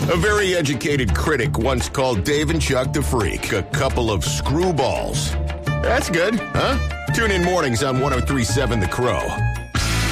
A very educated critic once called Dave and Chuck the Freak a couple of screwballs. That's good, huh? Tune in mornings on 103.7 The Crow.